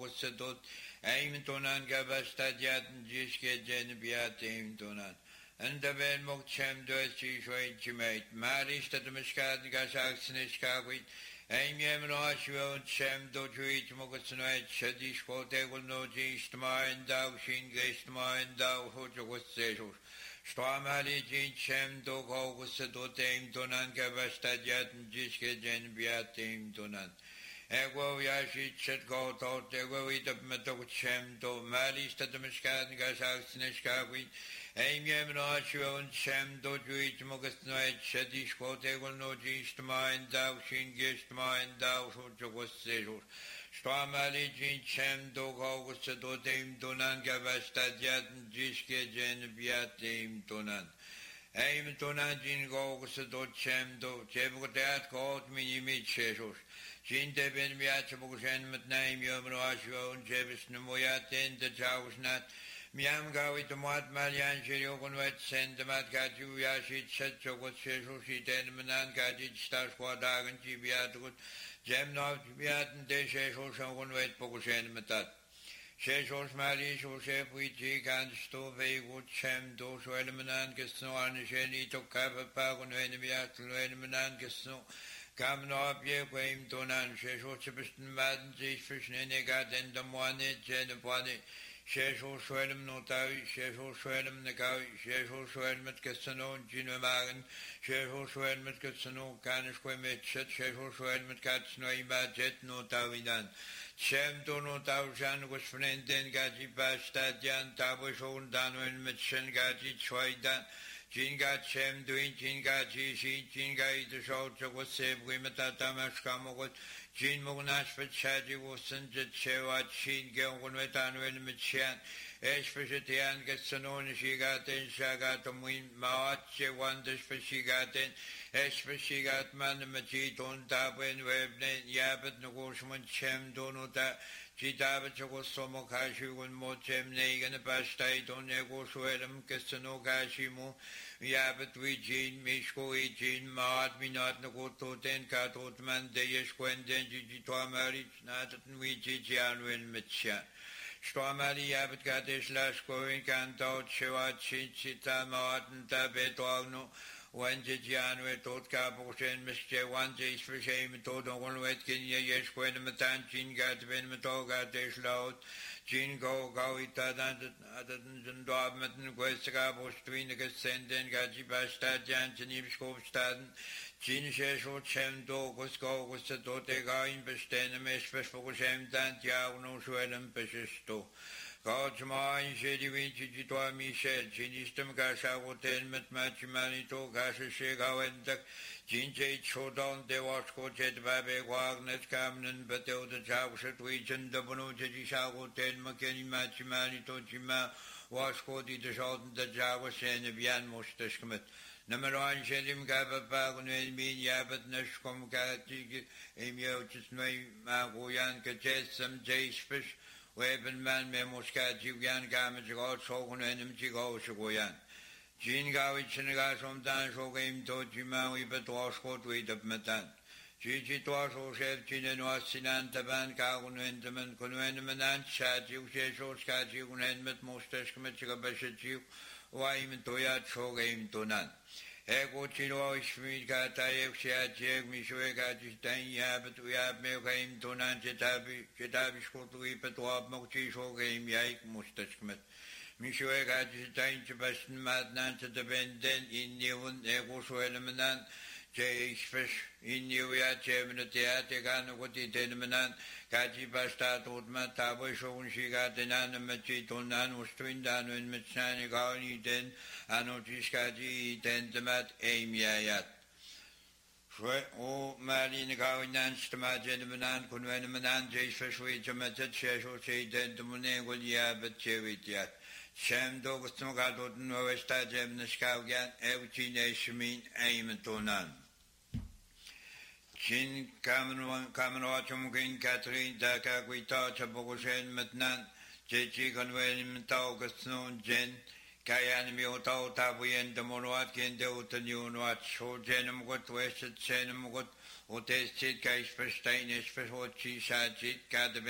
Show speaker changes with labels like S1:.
S1: Sedot, Aim Tonan Gabastadiat, Jiske Genbiat, Aim Tonan. And the Ben Mokchem Dosi Shoichimate, Marish at the Muscat Gasaxniskawit, Aim Yemrashio, Chem Dojuit Mokasnoit, Shadish Kote will no Gistma and Dao Shin Gistma and Dao Hojo was Sejus. Stramali Jin Chem Dogo was a dotem Donan Gabastadiat, Jiske Genbiat, Donan. Ego Yashi Chetgo thought they were with the metal Chem Do Malis at the Muscat Gasaxniskawit. Aim Yemrashio and Chem Dojuit Mokasnoit, Shadish Kote will no Gistma and Dao Shin Gistma and Dao Hojo was Sejus. Stramali Jin Chem Dogo was a dotem Donan Gabastadiat, Jiske Genbiat, Donan. Aim Donan Jin Go was a dot Chem Do, Jebgotat called Minimit Chesos. Jin Deben Miachabushan mit name Yomrasho and Jebis Nemoyat in the Jausnat. Miam Gawi to Mat Malian Shirokon Wet send the Mat Gaju Yashit Setcho was Shesushi Denmanan Gajit Stars Quadag and Gibiatud. Jem not Biat and Deshesos on Wet Pogoshen Matat. Shesos Malish or Shep with Jig and Stove would Chem dos Elmanan Gesno and Sheni to Kappa on Enemiat Elmanan Gesno. Come no Pie Quaim Donan, Shesos Sebiston Madden, Fish Nenegat and the Moine Jenapani. Sheso Swellem Notavi, Sheso Swellem Negavi, Sheso Swellmet Cassano, Ginomagan, Sheso Swellmet Cassano, Canisquemet, Sheso Swellmet Catsno, Jet Notavidan. Shem to Notavjan was friend and Gaji Bastadian, Tabashon Danwin Mitchen Gaji Chwaidan, Jingat Shem doing Jingaji, Jingai the Shoucha was saved women at Tamashkamogot. Jin Monash for Chaji was sent to Chewa, Chin, Gelwinwetan, Michian, Eshpeshetian, Gassanon, Shigaten, Shagatum, Maache, Wonders for Shigaten, Eshpeshigat, Man, Machiton, Tabin, Webnet, Yabet, Nogosman, Chem, Donota, Chitabacha was Somokashi, when Mochem, Negan, Pastai, Don Ego, Swellum, Cassano, Gashimu. Yabet we Jean, Mishko, Jean, Maat, Minat, Nagoto, Ten Katot, Man, Deyesh, Quenden, Gigi, Marriage, Natan, we Gigian, Win, Mitcha. Stramali, Yabet, Gadesh, Lashko, in Canto, Chewa, Chinchita, Martin, Tabetogno, one Gigian, we taught Caposhen, Mr. One Jace for shame, Toto, one wet Kenya, Yesh, Quentin, Matan, Chin, Gatven, Matoga, Desh, Loud. Jin go Gawita and Dormitten, Questaga, between the Gascendant, Gaji Bastad, Jantin, Skopstaden, Jin Shesho, Chem Do, Gosko, was the Dotega in Besten, Meshpesh for Shem, Dantia, no Swellem, Peshesto. Gajma in Shady Vinci, Jitoa Michel, Chinistum Gasha, Hotel, Matmachimanito, Gasha Shega, and Jinjay Chodan, De Wasco, Jet Babe, Wagner, Camden, Batel, the Chowshat region, the Bono Jisha Hotel, McKinney, Machimanito, Jima, Wasco, the Shot, the Java, Senevian, Mostashkamet. Number one, Shedim Gaba Pagan, Mean Yabat, Nashkom Katig, Emio, Chismay, Magoyan, Kajet, some Jays fish, Weapon Man, Memoska, Jigan, Gamage, God, Shogun, and Mchigo, Shagoyan. Jin Gawich and Gasom Dan show game to Jimawi, but was caught with the Matan. Gigi Twaso Chef Jin and Wasinan Taban, Kagun, Enderman, Kunwenman, Chat, you say so Scat, you can end with most Eskimachika Bashachi, why even Toyat show game to none. Ego Chino, Schmid, Tayev, Shat, Jeg, Mishuega, Jistan, Yabet, we have milk game to none, Jetabi, Scott, we put up Mochi show game, Yaik, Mustachmet. Mishueg Agitain Chibastan Madnan to the Benden in Newon, Ego Swellemanan, J. Fish, in Newya, Cheminategan, what it Denmanan, Kaji Basta, Totma, Tabo, Shon, she got an animachi, Tonan, was twin down in Mitsani, Gani, then, Anotiskaji, Tendamat, Amiayat. O Marine Gawinan, Stama, Gentleman, Kunwenamanan, J. Fish, which a method, Shesho, Shay, Dentamune, will yabet, Chevitia. Shem Dogus Nogadot Novesta Jem Neskaugan, Evchine Shmin, Aim Tonan. Chin Kamanwachum King Catherine, Daka, Guita, Chabogoshen, Metnan, Jechi Conwen, Taugus Non Jen, Kayan Mioto, Tabuyen, the Monoat, Kendotan, Unwat, Show Jenum got West, Senum got, Otes Chit, Kaish, Steinish, Fehochi, Shajit,